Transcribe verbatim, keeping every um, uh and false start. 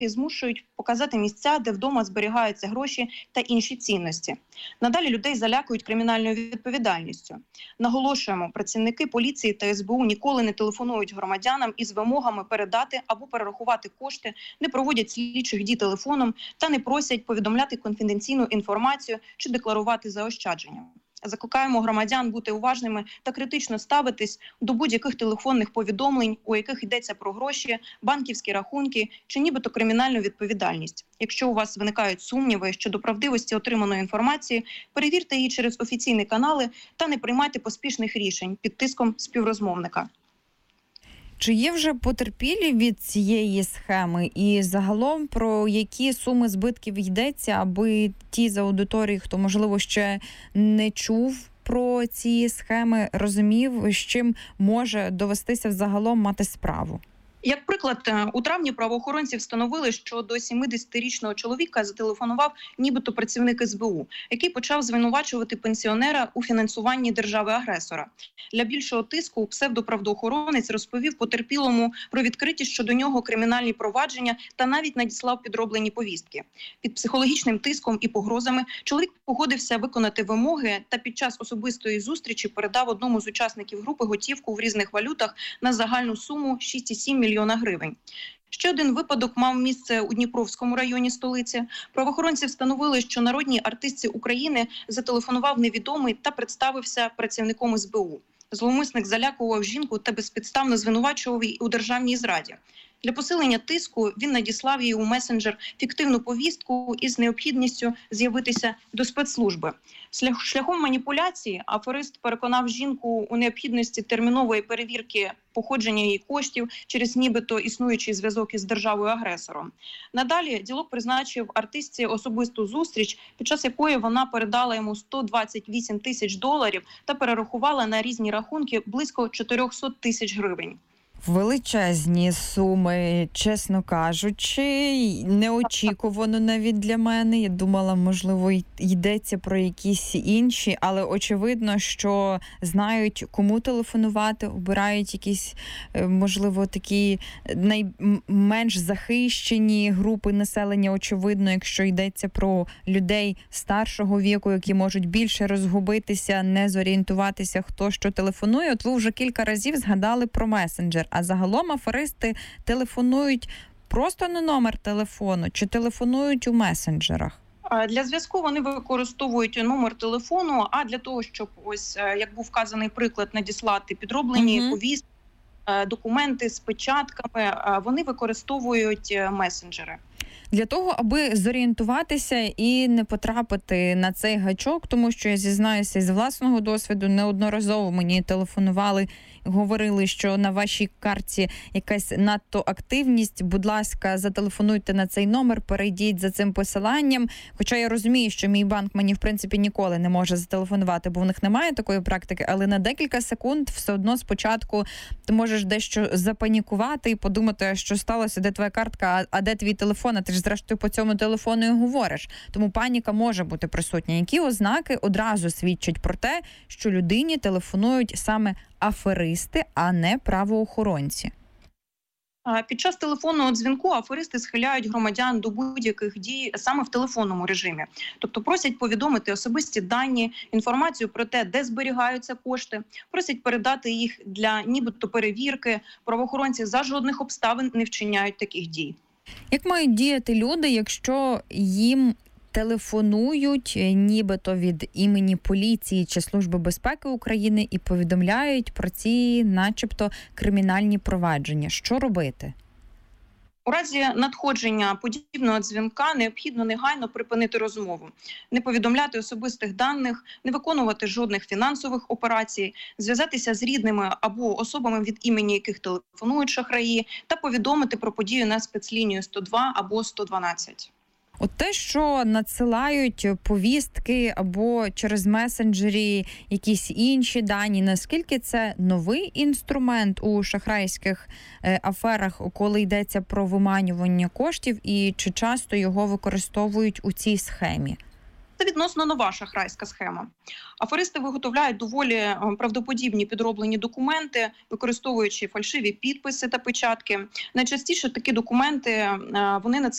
і змушують показати місця, де вдома зберігаються гроші та інші цінності. Надалі людей залякують кримінальною відповідальністю. Наголошуємо, працівники поліції та ес бе у ніколи не телефонують громадянам із вимогами передати або перерахувати кошти, не проводять слідчих дій телефоном та не просять повідомляти конфіденційну інформацію чи декларувати заощадження. Закликаємо громадян бути уважними та критично ставитись до будь-яких телефонних повідомлень, у яких йдеться про гроші, банківські рахунки чи нібито кримінальну відповідальність. Якщо у вас виникають сумніви щодо правдивості отриманої інформації, перевірте її через офіційні канали та не приймайте поспішних рішень під тиском співрозмовника. Чи є вже потерпілі від цієї схеми? І загалом про які суми збитків йдеться, аби ті з аудиторії, хто, можливо, ще не чув про ці схеми, розумів, з чим може довестися загалом мати справу? Як приклад, у травні правоохоронці встановили, що до сімдесятирічного чоловіка зателефонував нібито працівник ес бе у, який почав звинувачувати пенсіонера у фінансуванні держави-агресора. Для більшого тиску псевдоправоохоронець розповів потерпілому про відкриті щодо нього кримінальні провадження та навіть надіслав підроблені повістки. Під психологічним тиском і погрозами чоловік погодився виконати вимоги та під час особистої зустрічі передав одному з учасників групи готівку в різних валютах на загальну суму шість цілих сім десятих мільйона гривень. Ще один випадок мав місце у Дніпровському районі столиці. Правоохоронці встановили, що народній артистці України зателефонував невідомий та представився працівником ес бе у. Зловмисник залякував жінку та безпідставно звинувачував її у державній зраді. Для посилення тиску він надіслав їй у месенджер фіктивну повістку із необхідністю з'явитися до спецслужби. Шляхом маніпуляції аферист переконав жінку у необхідності термінової перевірки походження її коштів через нібито існуючий зв'язок із державою-агресором. Надалі ділок призначив артистці особисту зустріч, під час якої вона передала йому сто двадцять вісім тисяч доларів та перерахувала на різні рахунки близько чотириста тисяч гривень. Величезні суми, чесно кажучи, неочікувано навіть для мене. Я думала, можливо, йдеться про якісь інші, але очевидно, що знають, кому телефонувати, обирають якісь, можливо, такі найменш захищені групи населення, очевидно, якщо йдеться про людей старшого віку, які можуть більше розгубитися, не зорієнтуватися, хто що телефонує. От ви вже кілька разів згадали про месенджер. А загалом аферисти телефонують просто на номер телефону чи телефонують у месенджерах? Для зв'язку вони використовують номер телефону, а для того, щоб, ось, як був вказаний приклад, надіслати підроблені угу. повістки, документи з печатками, вони використовують месенджери. Для того, аби зорієнтуватися і не потрапити на цей гачок, тому що я зізнаюся з власного досвіду, неодноразово мені телефонували, говорили, що на вашій карті якась надто активність, будь ласка, зателефонуйте на цей номер, перейдіть за цим посиланням. Хоча я розумію, що мій банк мені, в принципі, ніколи не може зателефонувати, бо в них немає такої практики, але на декілька секунд все одно спочатку ти можеш дещо запанікувати і подумати, що сталося, де твоя картка, а де твій телефон, а ти ж зрештою по цьому телефону і говориш. Тому паніка може бути присутня. Які ознаки одразу свідчать про те, що людині телефонують саме аферисти, а не правоохоронці? Під час телефонного дзвінку аферисти схиляють громадян до будь-яких дій саме в телефонному режимі. Тобто просять повідомити особисті дані, інформацію про те, де зберігаються кошти, просять передати їх для нібито перевірки. Правоохоронці за жодних обставин не вчиняють таких дій. Як мають діяти люди, якщо їм телефонують нібито від імені поліції чи Служби безпеки України і повідомляють про ці начебто кримінальні провадження? Що робити? У разі надходження подібного дзвінка необхідно негайно припинити розмову, не повідомляти особистих даних, не виконувати жодних фінансових операцій, зв'язатися з рідними або особами, від імені яких телефонують шахраї, та повідомити про подію на спецлінію сто два або сто дванадцять. От те, що надсилають повістки або через месенджері якісь інші дані, наскільки це новий інструмент у шахрайських аферах, коли йдеться про виманювання коштів, і чи часто його використовують у цій схемі? Це відносно нова шахрайська схема. Аферисти виготовляють доволі правдоподібні підроблені документи, використовуючи фальшиві підписи та печатки. Найчастіше такі документи вони надсилають